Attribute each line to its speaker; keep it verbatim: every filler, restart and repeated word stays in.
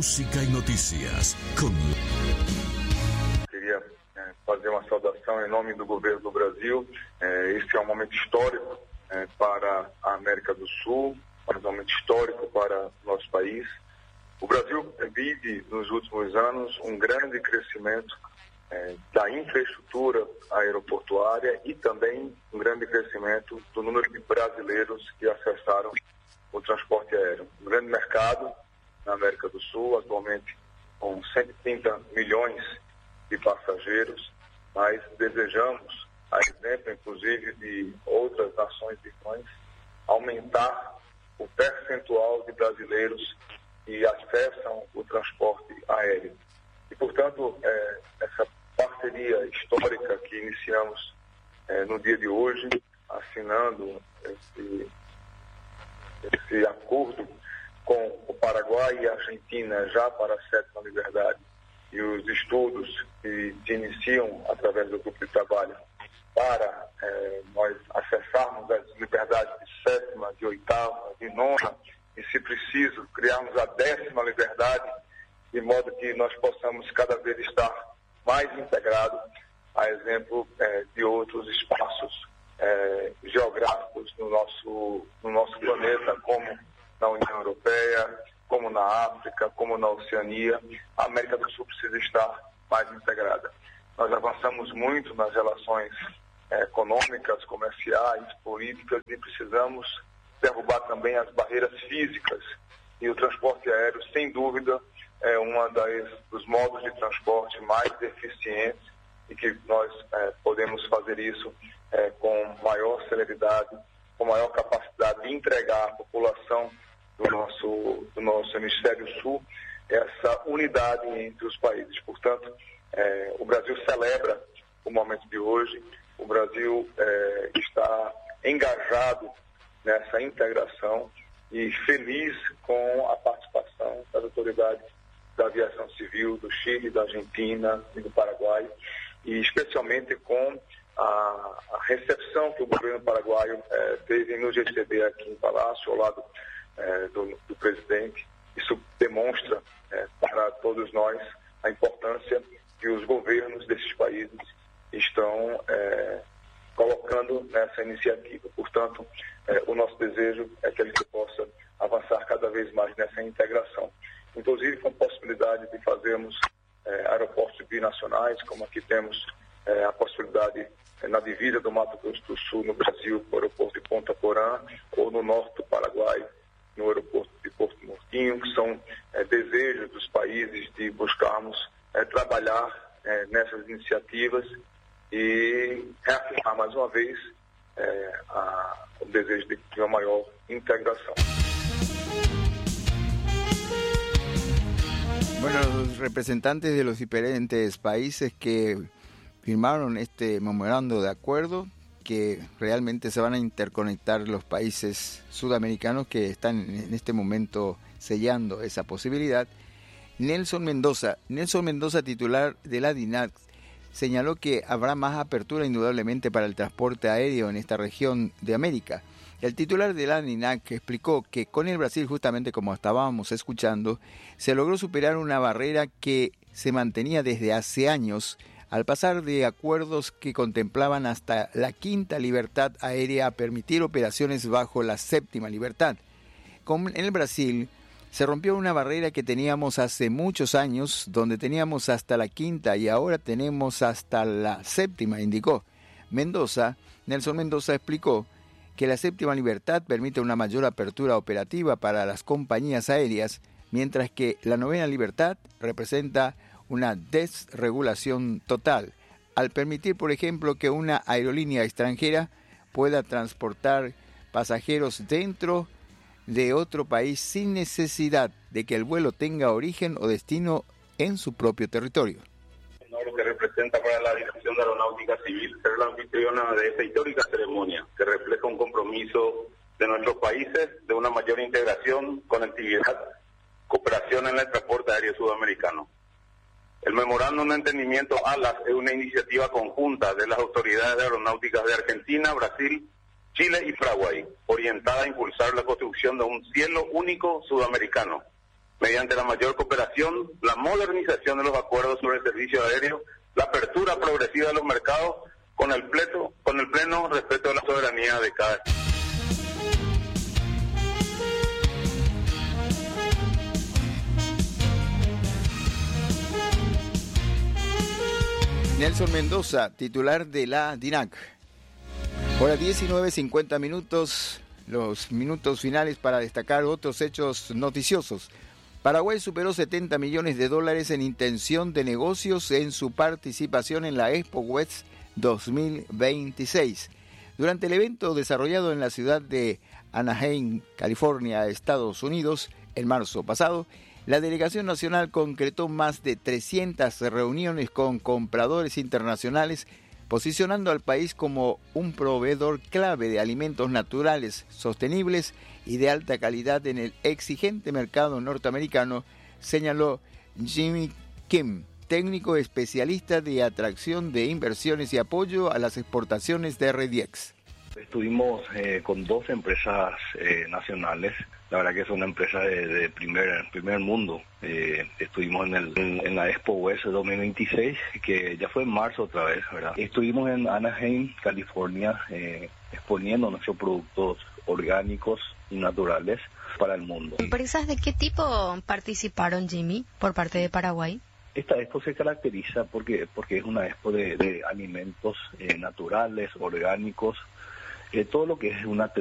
Speaker 1: música e notícias. Com...
Speaker 2: Queria é, fazer uma saudação em nome do governo do Brasil. É, este é um momento histórico é, para a América do Sul, mas um momento histórico para o nosso país. O Brasil vive, nos últimos anos, um grande crescimento é, da infraestrutura aeroportuária e também um grande crescimento do número de brasileiros que acessaram o transporte aéreo. Um grande mercado na América do Sul, atualmente com cento e trinta milhões de passageiros, mas desejamos, a exemplo, inclusive, de outras nações irmãs, aumentar o percentual de brasileiros que acessam o transporte aéreo. E, portanto, é, essa parceria histórica que iniciamos é, no dia de hoje, assinando esse, esse acordo com o Paraguai e a Argentina já para a sétima liberdade, e os estudos que se iniciam através do grupo de trabalho para é, nós acessarmos as liberdades de sétima, de oitava, de nona, e, se preciso, criarmos a décima liberdade, de modo que nós possamos cada vez estar mais integrados, a exemplo é, de outros espaços é, geográficos no nosso, no nosso planeta, como na União Europeia, como na África, como na Oceania. A América do Sul precisa estar mais integrada. Nós avançamos muito nas relações é, econômicas, comerciais, políticas, e precisamos derrubar também as barreiras físicas. E o transporte aéreo, sem dúvida, é um dos modos de transporte mais eficientes, e que nós é, podemos fazer isso é, com maior celeridade, com maior capacidade de entregar à população do nosso, do nosso hemisfério sul essa unidade entre os países. Portanto, é, o Brasil celebra o momento de hoje, o Brasil é, está engajado nessa integração e feliz com a participação das autoridades da aviação civil do Chile, da Argentina e do Paraguai, e especialmente com a, a recepção que o governo paraguaio é, teve nos receber aqui em Palácio, ao lado é, do, do presidente. Isso demonstra é, para todos nós a importância que os governos desses países estão é, colocando nessa iniciativa. Portanto, é, o nosso desejo é que a gente possa avançar cada vez mais nessa integração, inclusive com a possibilidade de fazermos é, aeroportos binacionais, como aqui temos é, a possibilidade é, na divisa do Mato Grosso do Sul, no Brasil, o aeroporto de Ponta Porã, ou no norte do Paraguai, no aeroporto de Porto Murtinho, que são é, desejos dos países de buscarmos é, trabalhar é, nessas iniciativas e reafirmar mais uma vez é, a, o desejo de, de uma maior integração.
Speaker 3: Bueno, los representantes de los diferentes países que firmaron este memorando de acuerdo, que realmente se van a interconectar los países sudamericanos que están en este momento sellando esa posibilidad. Nelson Mendoza, Nelson Mendoza, titular de la DINAC, señaló que habrá más apertura indudablemente para el transporte aéreo en esta región de América. El titular de la DINAC explicó que con el Brasil, justamente como estábamos escuchando, se logró superar una barrera que se mantenía desde hace años al pasar de acuerdos que contemplaban hasta la quinta libertad aérea a permitir operaciones bajo la séptima libertad. Con el Brasil se rompió una barrera que teníamos hace muchos años, donde teníamos hasta la quinta y ahora tenemos hasta la séptima, indicó. Mendoza, Nelson Mendoza explicó que la séptima libertad permite una mayor apertura operativa para las compañías aéreas, mientras que la novena libertad representa una desregulación total, al permitir, por ejemplo, que una aerolínea extranjera pueda transportar pasajeros dentro de otro país sin necesidad de que el vuelo tenga origen o destino en su propio territorio.
Speaker 4: Lo que representa para la Dirección de Aeronáutica Civil ser la anfitriona de esta histórica ceremonia, que refleja un compromiso de nuestros países de una mayor integración, conectividad, cooperación en el transporte aéreo sudamericano. El Memorándum de Entendimiento ALAS es una iniciativa conjunta de las autoridades de aeronáuticas de Argentina, Brasil, Chile y Paraguay, orientada a impulsar la construcción de un cielo único sudamericano, mediante la mayor cooperación, la modernización de los acuerdos sobre el servicio aéreo, la apertura progresiva de los mercados, con el pleno, con el pleno respeto de la soberanía de cada Estado.
Speaker 3: Nelson Mendoza, titular de la DINAC. Hora diecinueve, cincuenta minutos, los minutos finales para destacar otros hechos noticiosos. Paraguay superó setenta millones de dólares en intención de negocios en su participación en la Expo West dos mil veintiséis. Durante el evento desarrollado en la ciudad de Anaheim, California, Estados Unidos, en marzo pasado, la delegación nacional concretó más de trescientas reuniones con compradores internacionales, posicionando al país como un proveedor clave de alimentos naturales, sostenibles y de alta calidad en el exigente mercado norteamericano, señaló Jimmy Kim, técnico especialista de atracción de inversiones y apoyo a las exportaciones de Rediex.
Speaker 5: Estuvimos eh, con dos empresas eh, nacionales, la verdad que son empresas de, de primer primer mundo. Eh, estuvimos en, el, en, en la Expo West dos mil veintiséis, que ya fue en marzo otra vez, ¿verdad? Estuvimos en Anaheim, California, eh, exponiendo nuestros productos orgánicos y naturales para el mundo.
Speaker 6: ¿Empresas de qué tipo participaron, Jimmy, por parte de Paraguay?
Speaker 5: Esta expo se caracteriza porque porque es una expo de, de alimentos eh, naturales, orgánicos, eh, todo lo que es una